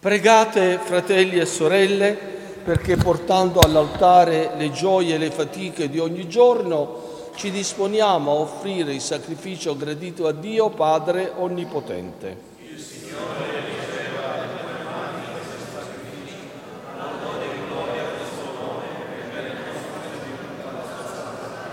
Pregate, fratelli e sorelle, perché portando all'altare le gioie e le fatiche di ogni giorno, ci disponiamo a offrire il sacrificio gradito a Dio Padre Onnipotente. Il Signore riceva dalle tue mani questo sacrificio, all'onore e gloria del suo nome, per il nostro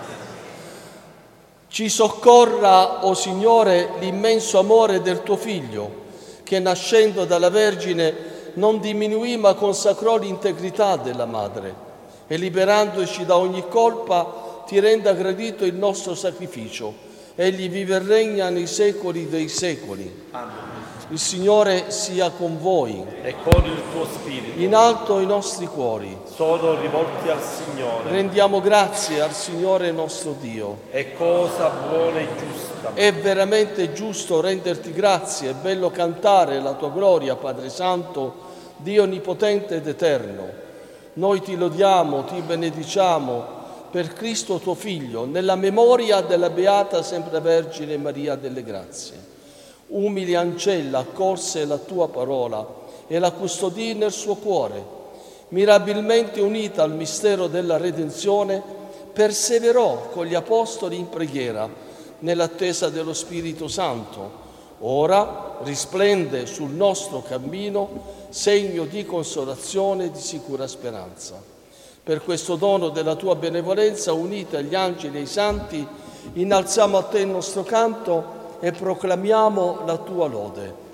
Ci soccorra, o Signore, l'immenso amore del tuo Figlio, che nascendo dalla Vergine non diminuì ma consacrò l'integrità della Madre e liberandoci da ogni colpa ti renda gradito il nostro sacrificio. Egli vive e regna nei secoli dei secoli. Amen. Il Signore sia con voi. E con il tuo spirito. In alto i nostri cuori. Sono rivolti al Signore. Rendiamo grazie al Signore nostro Dio. È cosa buona e giusta. È veramente giusto renderti grazie, è bello cantare la tua gloria, Padre Santo, Dio onnipotente ed eterno. Noi ti lodiamo, ti benediciamo per Cristo tuo Figlio, nella memoria della Beata Sempre Vergine Maria delle Grazie. Umile ancella accorse la tua parola e la custodì nel suo cuore. Mirabilmente unita al mistero della redenzione, perseverò con gli apostoli in preghiera, nell'attesa dello Spirito Santo. Ora risplende sul nostro cammino segno di consolazione e di sicura speranza. Per questo dono della tua benevolenza, unite agli angeli e ai santi, innalziamo a te il nostro canto e proclamiamo la tua lode.